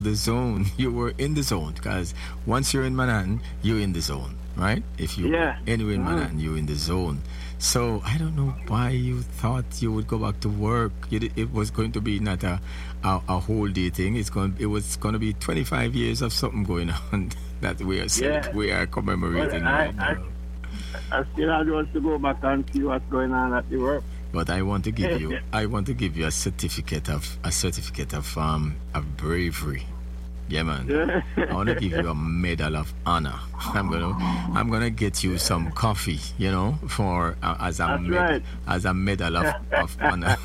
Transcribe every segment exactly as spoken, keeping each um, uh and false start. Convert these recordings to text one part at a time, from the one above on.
the zone. You were in the zone because once you're in Manhattan, you're in the zone, right? If you Yeah. anywhere in Mhm. Manhattan, you're in the zone. So I don't know why you thought you would go back to work. It, it was going to be not a, a a whole day thing. It's going it was going to be twenty-five years of something going on that we are cele- Yeah. we are Well, commemorating I, right I, now. I still had want to go back and see what's going on at the work. But I want to give you I want to give you a certificate of a certificate of um of bravery. Yeah, man. I want to give you a medal of honor. I'm gonna, I'm gonna get you some coffee, you know, for uh, as a That's med- right. as a medal of, of honor.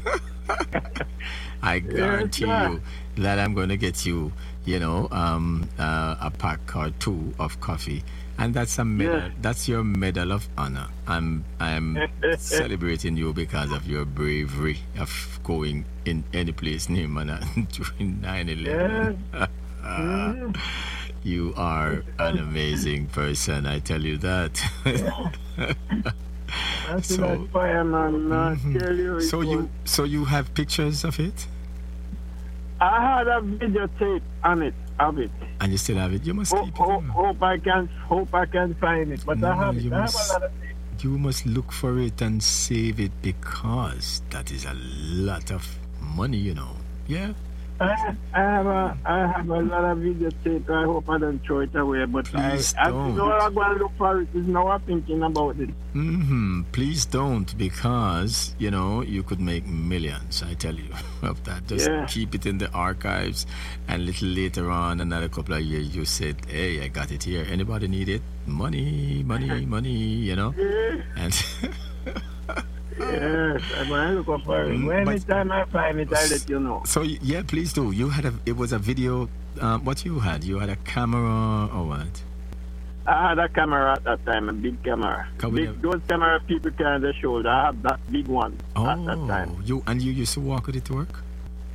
I guarantee sir. you that I'm gonna get you, you know, um, uh, a pack or two of coffee, and that's a medal. Yeah. That's your medal of honor. I'm, I'm celebrating you because of your bravery of going in any place near Manhattan during nine eleven. Mhm. You are an amazing person, I tell you that. I see So- that fireman. Uh, tell you, it so was- you so you have pictures of it, I had a videotape on it, of it. and you still have it. You must Hope, keep it. hope, you know. hope I can, hope I can find it. But I No, have it. you I have must- a lot of it. You must look for it and save it because that is a lot of money, you know. Yeah. I, I have a, I have a lot of videotape. I hope I don't throw it away. But Please I, I don't. you know I'm going to look for it. Is now I'm thinking about it. Mm-hmm. Please don't, because you know you could make millions. I tell you of that. Just Yeah. keep it in the archives, and little later on, another couple of years, you said, "Hey, I got it here. Anybody need it? Money, money, money." You know, and Yes, I'm going to look for it. Mm, but- Anytime I find it, I'll let you know. so y- yeah, please do. You had a. It was a video. Um, what you had? You had a camera or what? I had a camera at that time, a big camera. Can we Big, have- those camera people carry on the shoulder. I have that big one at that time. Oh, you and you used to walk with it to work?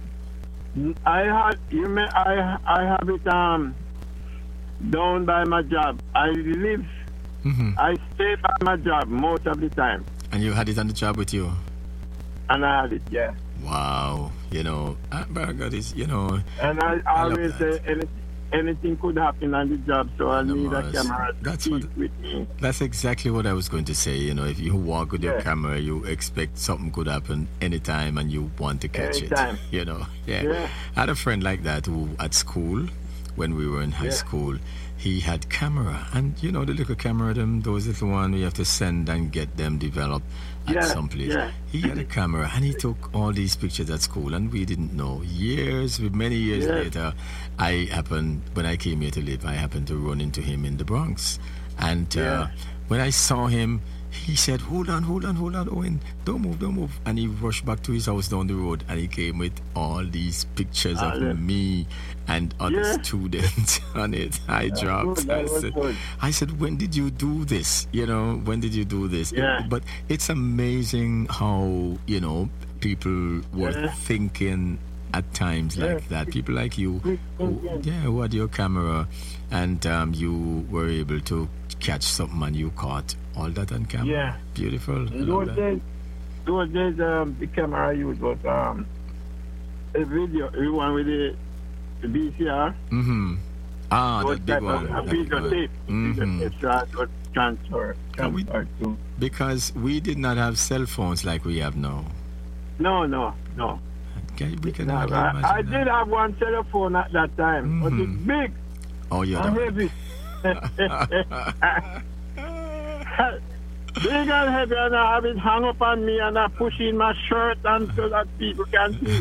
I had you may I I have it um down by my job. I live Mm-hmm. I stay by my job most of the time, And you had it on the job with you? and I had it, yeah. Wow. You know, uh, Baragad is, you know, And I I love always say that. anything, anything could happen on the job, so I On the need a Mars. camera to That's keep what- with me. that's exactly what I was going to say. You know, if you walk with your Yeah. camera, you expect something could happen anytime and you want to catch Anytime. it. You know, yeah. Yeah. I had a friend like that who, at school, when we were in high Yeah. school, he had camera. And, you know, the little camera, them, those little ones you have to send and get them developed at Yeah, some place. yeah. He had a camera and he took all these pictures at school and we didn't know. Years, many years Yeah. later, I happened, when I came here to live, I happened to run into him in the Bronx. And uh, Yeah. when I saw him, he said, hold on, hold on, hold on, Owen, don't move, don't move. And he rushed back to his house down the road and he came with all these pictures Ah, of yeah. me and other Yeah. students on it. I dropped. good, that I was said, good. I said, when did you do this? You know, when did you do this? Yeah. But it's amazing how, you know, people were Yeah. thinking at times like Yeah. that. People like you, Quick who, thinking. yeah, who had your camera and um, you were able to catch something and you caught all that on camera. Yeah. Beautiful. I In love those that. days, those days, um, the camera I used was um, a video, the one with the, the V C R. Mm-hmm. Ah, Those that big type one. of- A that big video one. tape. Mhm. It's transfer, transfer, Can we- transfer to. Because we did not have cell phones like we have now. No, no, no. Can, we can No, hardly I, imagine I that. did have one telephone at that time, but it's Mhm. big Oh, yeah. and that- heavy. Big and heavy, and I have it hung up on me, and I push in my shirt and so that people can see.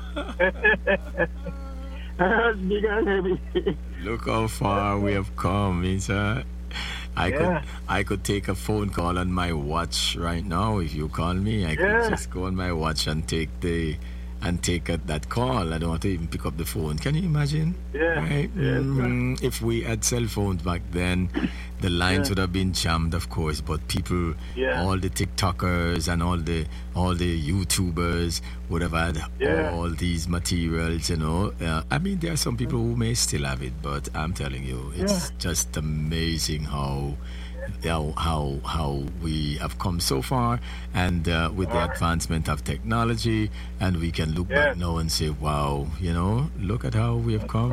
It's big and heavy. Look how far we have come, Isa. I Yeah. could I could take a phone call on my watch right now if you call me. I could Yeah. just go on my watch and take the and take a, that call. I don't have to even pick up the phone. Can you imagine? Yeah. Right? Yes, Mhm. If we had cell phones back then, the lines Yeah. would have been jammed, of course. But people, Yeah. all the TikTokers and all the all the YouTubers would have had Yeah. all these materials. You know, uh, I mean, there are some people who may still have it, but I'm telling you, it's just amazing how. How, how how we have come so far, and uh, with the advancement of technology, and we can look Yeah. back now and say, wow, you know, look at how we have come.